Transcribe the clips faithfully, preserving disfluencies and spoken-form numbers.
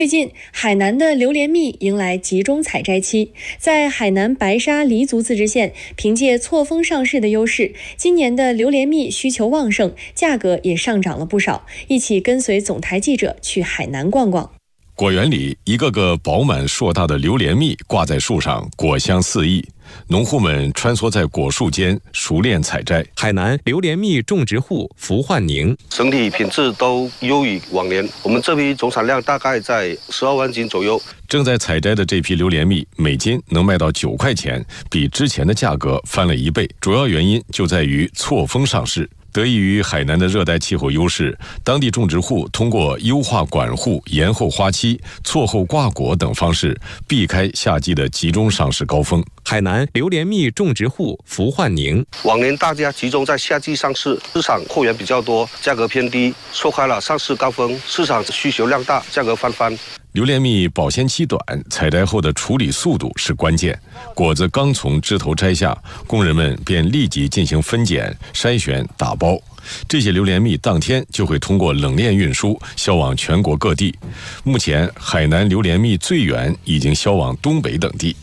最近，海南的榴莲蜜迎来集中采摘期。在海南白沙黎族自治县，凭借错峰上市的优势，今年的榴莲蜜需求旺盛，价格也上涨了不少。一起跟随总台记者去海南逛逛。 果园里，一个个饱满硕大的榴莲蜜挂在树上，果香四溢。农户们穿梭在果树间，熟练采摘。 海南榴莲蜜种植户符焕宁， 整体品质都优于往年。我们这批总产量大概在十二万斤左右。 正在采摘的这批榴莲蜜，每斤能卖到九块钱，比之前的价格翻了一倍。主要原因就在于错峰上市。得益于海南的热带气候优势，当地种植户通过优化管护、延后花期、错后挂果等方式，避开夏季的集中上市高峰。 海南榴莲蜜种植户符焕宁， 往年大家集中在夏季上市，市场货源比较多，价格偏低，错开了上市高峰，市场需求量大，价格翻番。 榴莲蜜保鲜期短，采摘后的处理速度是关键。果子刚从枝头摘下，工人们便立即进行分拣、筛选、打包。这些榴莲蜜当天就会通过冷链运输，销往全国各地。目前，海南榴莲蜜最远已经销往东北等地。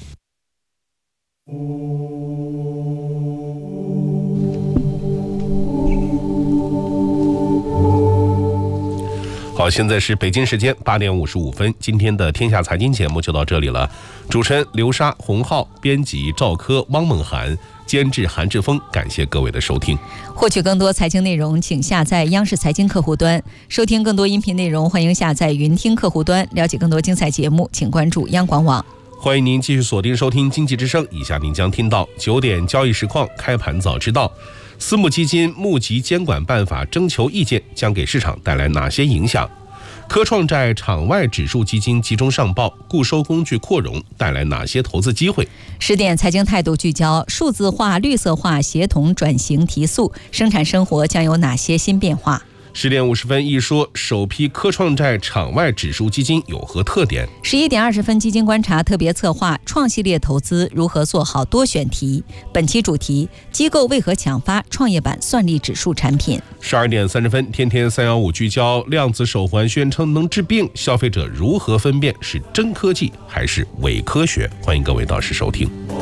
好，现在是北京时间八点五十五分，今天的天下财经节目就到这里了。主持人刘莎、洪浩，编辑赵科、汪梦涵，监制韩志峰，感谢各位的收听。 获取更多财经内容，请下载央视财经客户端；收听更多音频内容，欢迎下载云听客户端。了解更多精彩节目，请关注央广网。 欢迎您继续锁定收听经济之声，以下您将听到九点交易实况，开盘早知道。私募基金募集监管办法征求意见将给市场带来哪些影响？科创债场外指数基金集中上报，固收工具扩容带来哪些投资机会？ 十点财经态度聚焦：数字化、绿色化协同转型提速，生产生活将有哪些新变化？ 十点五十分一说，首批科创债场外指数基金有何特点？ 十一点二十分，基金观察特别策划创系列投资如何做好多选题。本期主题：机构为何抢发创业板算力指数产品？ 十二点三十分，天天三幺五聚焦量子手环宣称能治病，消费者如何分辨是真科技还是伪科学？欢迎各位到时收听。